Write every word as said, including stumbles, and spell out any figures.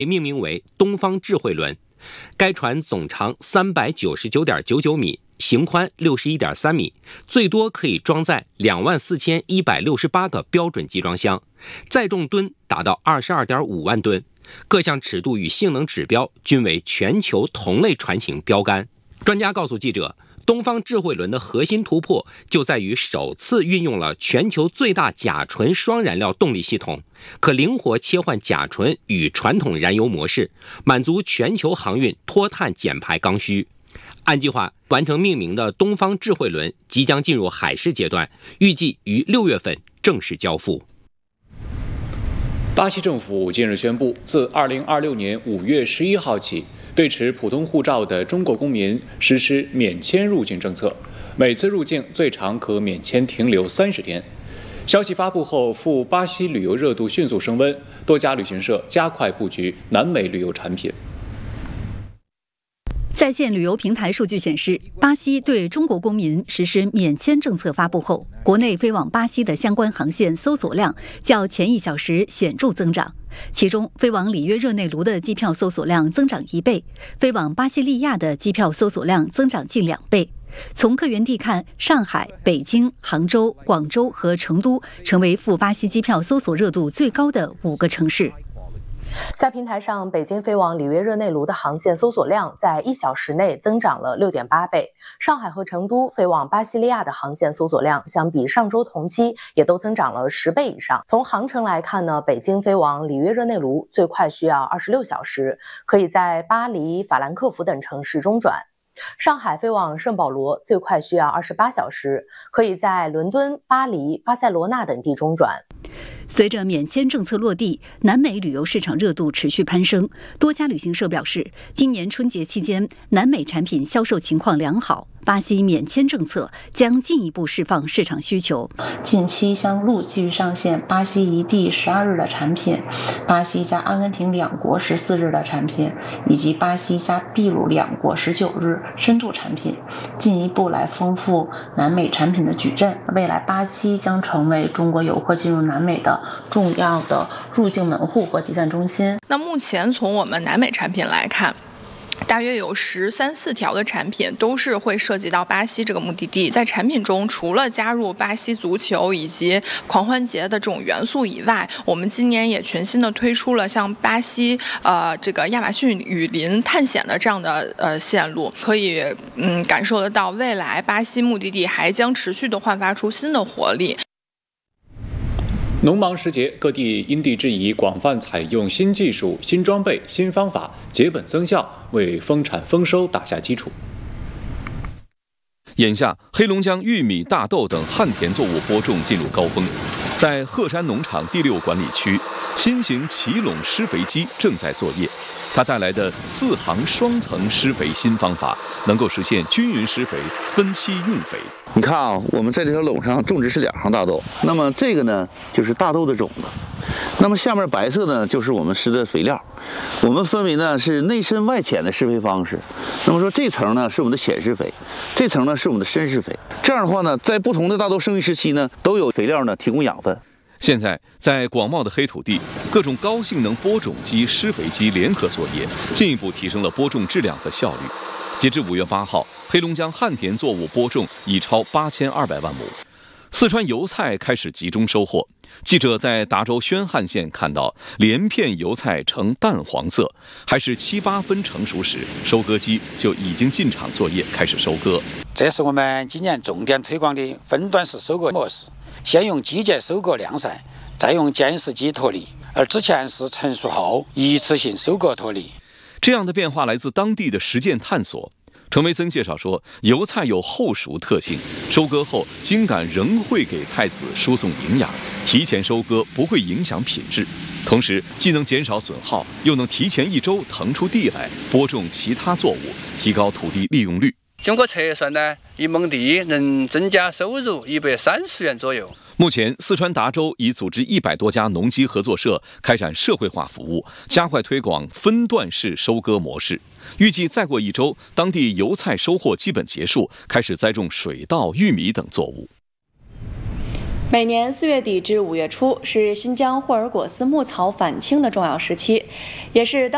命名为东方智慧轮。该船总长三百九十九点九九米，行宽六十一点三米，最多可以装载两万四千一百六十八个标准集装箱，载重吨达到二十二点五万吨，各项尺度与性能指标均为全球同类船型标杆。专家告诉记者，东方智慧轮的核心突破就在于首次运用了全球最大甲醇双燃料动力系统，可灵活切换甲醇与传统燃油模式，满足全球航运脱碳减排刚需。按计划完成命名的东方智慧轮即将进入海试阶段，预计于六月份正式交付。 巴西政府近日宣布，自二零二六年五月十一号起，对持普通护照的中国公民实施免签入境政策，每次入境最长可免签停留三十天。消息发布后，赴巴西旅游热度迅速升温，多家旅行社加快布局南美旅游产品。 在线旅游平台数据显示，巴西对中国公民实施免签政策发布后，国内飞往巴西的相关航线搜索量较前一小时显著增长。其中，飞往里约热内卢的机票搜索量增长一倍，飞往巴西利亚的机票搜索量增长近两倍。从客源地看，上海、北京、杭州、广州和成都成为赴巴西机票搜索热度最高的五个城市。 在平台上，北京飞往里约热内卢的航线搜索量在一小时内增长了 六点八倍，上海和成都飞往巴西利亚的航线搜索量相比上周同期也都增长了十倍以上。从航程来看呢，北京飞往里约热内卢最快需要二十六小时，可以在巴黎、法兰克福等城市中转。上海飞往圣保罗最快需要二十八小时，可以在伦敦、巴黎、巴塞罗那等地中转。 随着免签政策落地，南美旅游市场热度持续攀升。多家旅行社表示，今年春节期间，南美产品销售情况良好。巴西免签政策将进一步释放市场需求。 近期将陆续上线巴西一地十二日的产品，巴西加阿根廷两国十四日的产品，以及巴西加秘鲁两国十九日深度产品，进一步来丰富南美产品的矩阵。未来，巴西将成为中国游客进入南美的重要的入境门户和集散中心。 那目前从我们南美产品来看，大约有十三四条的产品都是会涉及到巴西这个目的地。在产品中，除了加入巴西足球以及狂欢节的这种元素以外，我们今年也全新的推出了像巴西呃这个亚马逊雨林探险的这样的呃线路，可以嗯感受得到未来巴西目的地还将持续的焕发出新的活力。 农忙时节，各地因地制宜，广泛采用新技术、新装备、新方法，节本增效，为丰产丰收打下基础。 眼下，黑龙江玉米、大豆等旱田作物播种进入高峰。在鹤山农场第六管理区，新型齐垄施肥机正在作业。它带来的四行双层施肥新方法，能够实现均匀施肥、分期运肥。 你看啊，我们在这条垄上种植是两行大豆，那么这个呢就是大豆的种子，那么下面白色呢就是我们施的肥料。我们分为呢是内深外浅的施肥方式。那么说这层呢是我们的浅施肥，这层呢是我们的深施肥。这样的话呢，在不同的大豆生育时期呢，都有肥料呢提供养分。 现在，在广袤的黑土地，各种高性能播种机、施肥机联合作业，进一步提升了播种质量和效率。截至五月八号，黑龙江旱田作物播种已超八千二百万亩。四川油菜开始集中收获。记者在达州宣汉县看到，连片油菜呈淡黄色，还是七八分成熟时，收割机就已经进场作业，开始收割。 这是我们今年重点推广的分段式收割模式。先用机械收割晾晒，再用监视机脱粒，而之前是成熟后一次性收割脱粒。 这样的变化来自当地的实践探索。陈维森介绍说，油菜有后熟特性，收割后茎秆仍会给菜籽输送营养，提前收割不会影响品质，同时既能减少损耗，又能提前一周腾出地来播种其他作物，提高土地利用率。 经过测算呢，一亩地能增加收入一百三十元左右。 目前，四川达州已组织一百多家农机合作社开展社会化服务，加快推广分段式收割模式。预计再过一周，当地油菜收获基本结束，开始栽种水稻、玉米等作物。 每年四月底至五月初是新疆霍尔果斯牧草返青的重要时期，也是当